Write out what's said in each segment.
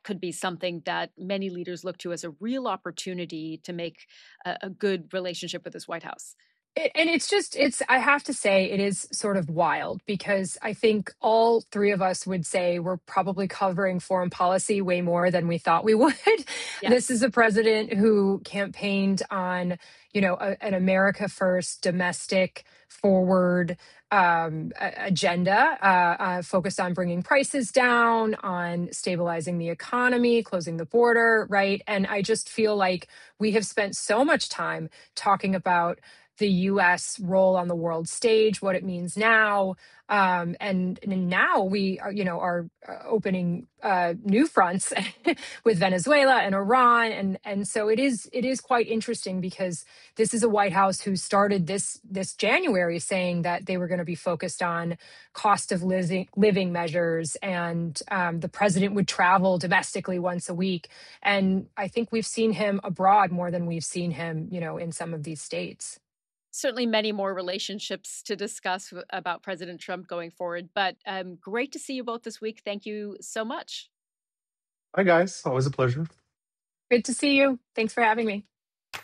that could be something that many leaders look to as a real opportunity to make a good relationship with this White House. And I have to say, it is sort of wild because I think all three of us would say we're probably covering foreign policy way more than we thought we would. This Yes. is a president who campaigned on, an America first, domestic forward agenda, focused on bringing prices down, on stabilizing the economy, closing the border, right? And I just feel like we have spent so much time talking about the U.S. role on the world stage, what it means now, and now we are opening new fronts with Venezuela and Iran, and so it is quite interesting because this is a White House who started this January saying that they were going to be focused on cost of living measures, and the president would travel domestically once a week, and I think we've seen him abroad more than we've seen him, in some of these states. Certainly many more relationships to discuss about President Trump going forward, but great to see you both this week. Thank you so much. Hi, guys. Always a pleasure. Good to see you. Thanks for having me.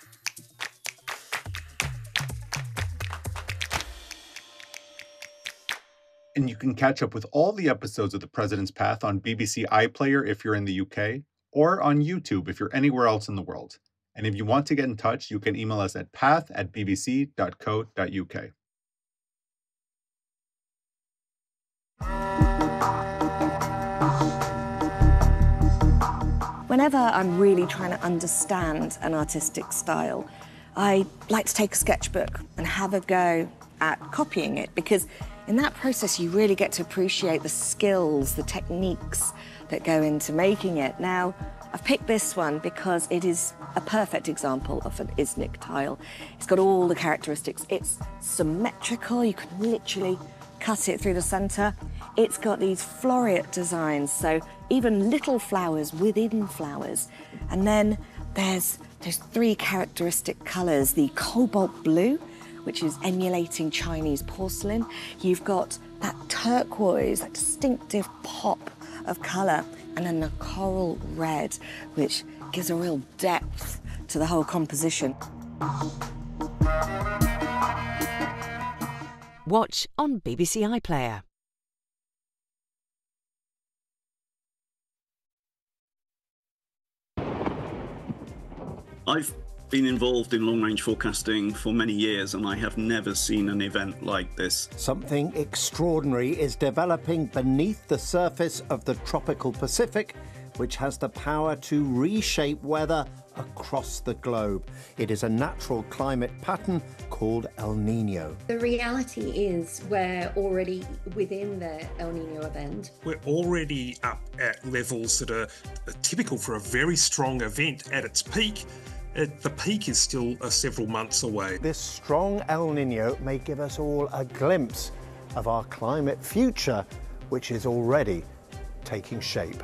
And you can catch up with all the episodes of The President's Path on BBC iPlayer if you're in the UK, or on YouTube if you're anywhere else in the world. And if you want to get in touch, you can email us at path@bbc.co.uk. Whenever I'm really trying to understand an artistic style, I like to take a sketchbook and have a go at copying it, because in that process you really get to appreciate the skills, the techniques that go into making it. Now, I've picked this one because it is a perfect example of an Iznik tile. It's got all the characteristics. It's symmetrical, you can literally cut it through the centre. It's got these floreate designs, so even little flowers within flowers. And then there's three characteristic colours, the cobalt blue, which is emulating Chinese porcelain. You've got that turquoise, that distinctive pop of colour, and then the coral red, which gives a real depth to the whole composition. Watch on BBC iPlayer. I've been involved in long-range forecasting for many years, and I have never seen an event like this. Something extraordinary is developing beneath the surface of the tropical Pacific, which has the power to reshape weather across the globe. It is a natural climate pattern called El Niño. The reality is we're already within the El Niño event. We're already up at levels that are typical for a very strong event at its peak. The peak is still several months away. This strong El Niño may give us all a glimpse of our climate future, which is already taking shape.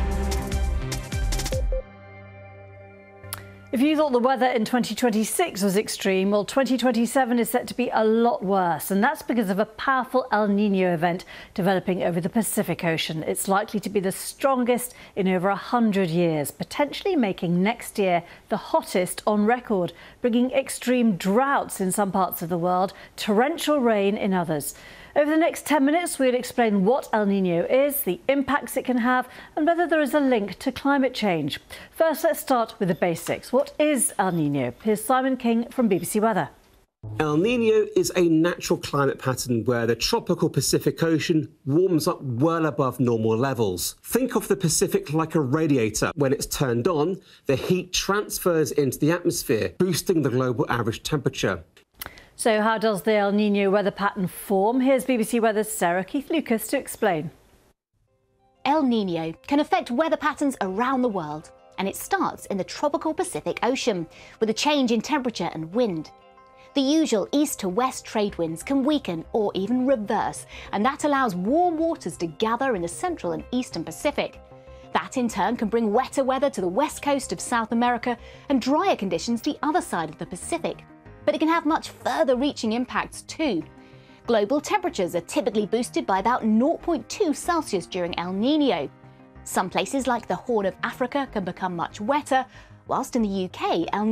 If you thought the weather in 2026 was extreme, well, 2027 is set to be a lot worse, and that's because of a powerful El Niño event developing over the Pacific Ocean. It's likely to be the strongest in over 100 years, potentially making next year the hottest on record, bringing extreme droughts in some parts of the world, torrential rain in others. Over the next 10 minutes, we'll explain what El Niño is, the impacts it can have, and whether there is a link to climate change. First, let's start with the basics. What is El Niño? Here's Simon King from BBC Weather. El Niño is a natural climate pattern where the tropical Pacific Ocean warms up well above normal levels. Think of the Pacific like a radiator. When it's turned on, the heat transfers into the atmosphere, boosting the global average temperature. So how does the El Niño weather pattern form? Here's BBC Weather's Sarah Keith-Lucas to explain. El Niño can affect weather patterns around the world, and it starts in the tropical Pacific Ocean with a change in temperature and wind. The usual east to west trade winds can weaken or even reverse, and that allows warm waters to gather in the central and eastern Pacific. That in turn can bring wetter weather to the west coast of South America and drier conditions the other side of the Pacific. But it can have much further reaching impacts too. Global temperatures are typically boosted by about 0.2 Celsius during El Niño. Some places like the Horn of Africa can become much wetter, whilst in the UK, El